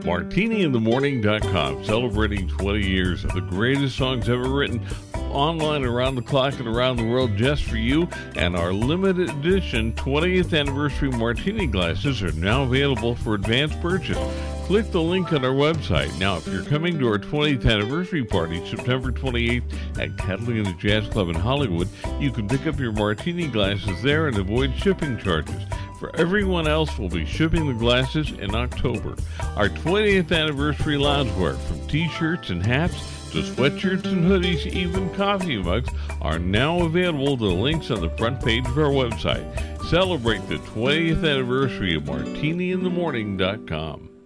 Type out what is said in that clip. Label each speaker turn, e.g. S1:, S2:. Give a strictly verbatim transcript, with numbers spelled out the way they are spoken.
S1: martini in the morning dot com, celebrating twenty years of the greatest songs ever written, online around the clock and around the world just for you. And our limited edition twentieth anniversary martini glasses are now available for advanced purchase. Click the link on our website. Now, if you're coming to our twentieth anniversary party, September twenty-eighth at Catalina Jazz Club in Hollywood, you can pick up your martini glasses there and avoid shipping charges. For everyone else, we'll be shipping the glasses in October. Our twentieth anniversary loungewear, from t-shirts and hats to sweatshirts and hoodies, even coffee mugs, are now available to the links on the front page of our website. Celebrate the twentieth anniversary of martini in the morning dot com.